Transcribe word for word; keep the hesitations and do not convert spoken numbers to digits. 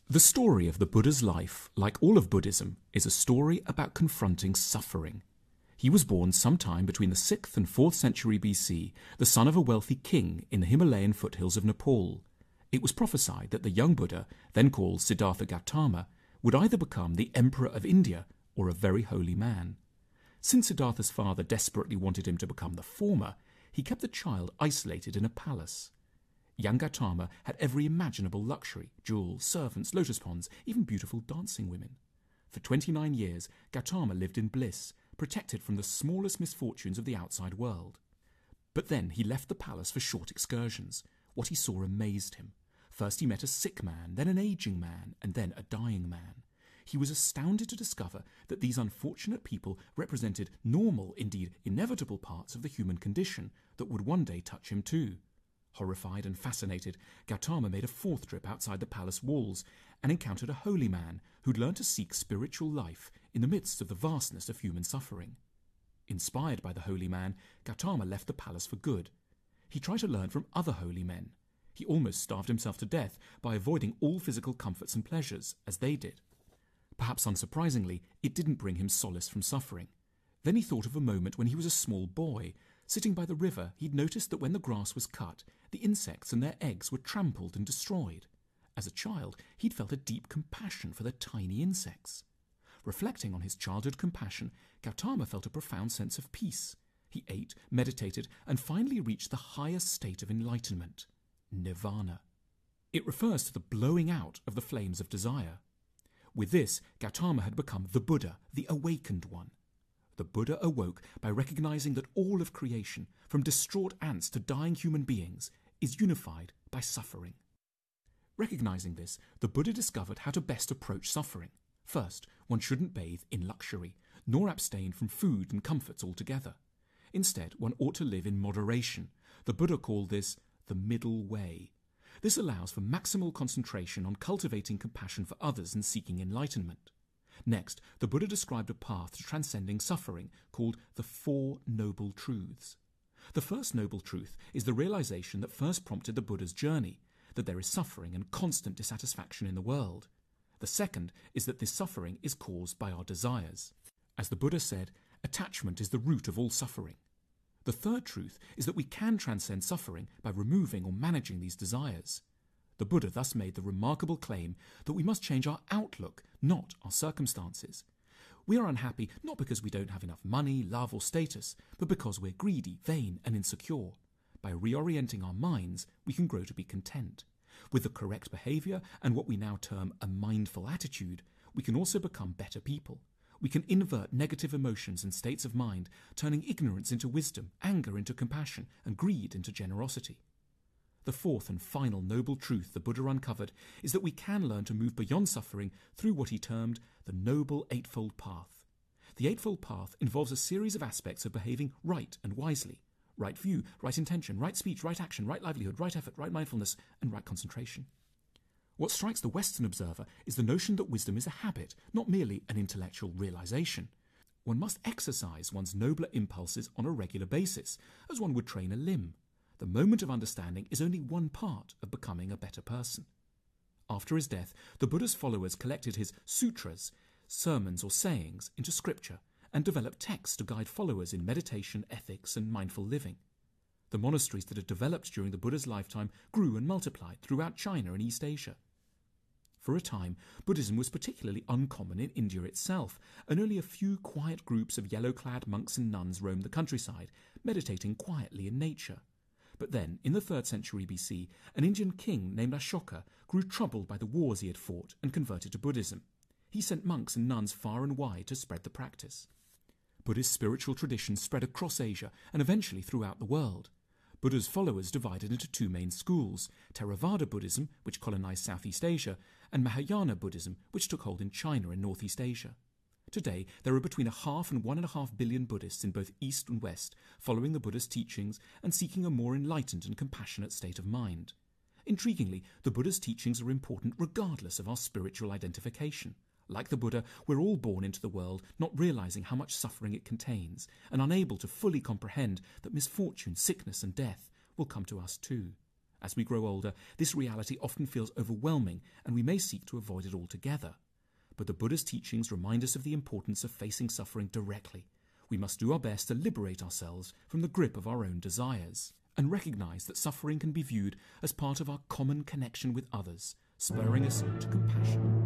The story of the Buddha's life, like all of Buddhism, is a story about confronting suffering. He was born sometime between the sixth and fourth century B C, the son of a wealthy king in the Himalayan foothills of Nepal. It was prophesied that the young Buddha, then called Siddhartha Gautama, would either become the emperor of India or a very holy man. Since Siddhartha's father desperately wanted him to become the former, he kept the child isolated in a palace. Young Gautama had every imaginable luxury, jewels, servants, lotus ponds, even beautiful dancing women. For twenty-nine years, Gautama lived in bliss, protected from the smallest misfortunes of the outside world. But then he left the palace for short excursions. What he saw amazed him. First he met a sick man, then an aging man, and then a dying man. He was astounded to discover that these unfortunate people represented normal, indeed inevitable parts of the human condition that would one day touch him too. Horrified and fascinated, Gautama made a fourth trip outside the palace walls and encountered a holy man who'd learned to seek spiritual life in the midst of the vastness of human suffering. Inspired by the holy man, Gautama left the palace for good. He tried to learn from other holy men. He almost starved himself to death by avoiding all physical comforts and pleasures, as they did. Perhaps unsurprisingly, it didn't bring him solace from suffering. Then he thought of a moment when he was a small boy. Sitting by the river, he'd noticed that when the grass was cut, the insects and their eggs were trampled and destroyed. As a child, he'd felt a deep compassion for the tiny insects. Reflecting on his childhood compassion, Gautama felt a profound sense of peace. He ate, meditated, and finally reached the highest state of enlightenment, nirvana. It refers to the blowing out of the flames of desire. With this, Gautama had become the Buddha, the awakened one. The Buddha awoke by recognizing that all of creation, from distraught ants to dying human beings, is unified by suffering. Recognizing this, the Buddha discovered how to best approach suffering. First, one shouldn't bathe in luxury, nor abstain from food and comforts altogether. Instead, one ought to live in moderation. The Buddha called this the middle way. This allows for maximal concentration on cultivating compassion for others and seeking enlightenment. Next, the Buddha described a path to transcending suffering called the Four Noble Truths. The first noble truth is the realization that first prompted the Buddha's journey, that there is suffering and constant dissatisfaction in the world. The second is that this suffering is caused by our desires. As the Buddha said, attachment is the root of all suffering. The third truth is that we can transcend suffering by removing or managing these desires. The Buddha thus made the remarkable claim that we must change our outlook, not our circumstances. We are unhappy not because we don't have enough money, love, or status, but because we're greedy, vain, and insecure. By reorienting our minds, we can grow to be content. With the correct behavior and what we now term a mindful attitude, we can also become better people. We can invert negative emotions and states of mind, turning ignorance into wisdom, anger into compassion, and greed into generosity. The fourth and final noble truth the Buddha uncovered is that we can learn to move beyond suffering through what he termed the Noble Eightfold Path. The Eightfold Path involves a series of aspects of behaving right and wisely. Right view, right intention, right speech, right action, right livelihood, right effort, right mindfulness, and right concentration. What strikes the Western observer is the notion that wisdom is a habit, not merely an intellectual realization. One must exercise one's nobler impulses on a regular basis, as one would train a limb. The moment of understanding is only one part of becoming a better person. After his death, the Buddha's followers collected his sutras, sermons or sayings, into scripture, and developed texts to guide followers in meditation, ethics, and mindful living. The monasteries that had developed during the Buddha's lifetime grew and multiplied throughout China and East Asia. For a time, Buddhism was particularly uncommon in India itself, and only a few quiet groups of yellow-clad monks and nuns roamed the countryside, meditating quietly in nature. But then, in the third century B C, an Indian king named Ashoka grew troubled by the wars he had fought and converted to Buddhism. He sent monks and nuns far and wide to spread the practice. Buddhist spiritual traditions spread across Asia and eventually throughout the world. Buddha's followers divided into two main schools, Theravada Buddhism, which colonized Southeast Asia, and Mahayana Buddhism, which took hold in China and Northeast Asia. Today, there are between a half and one and a half billion Buddhists in both East and West, following the Buddha's teachings and seeking a more enlightened and compassionate state of mind. Intriguingly, the Buddha's teachings are important regardless of our spiritual identification. Like the Buddha, we're all born into the world not realizing how much suffering it contains, and unable to fully comprehend that misfortune, sickness, and death will come to us too. As we grow older, this reality often feels overwhelming, and we may seek to avoid it altogether. But the Buddha's teachings remind us of the importance of facing suffering directly. We must do our best to liberate ourselves from the grip of our own desires, and recognize that suffering can be viewed as part of our common connection with others, spurring us on to compassion.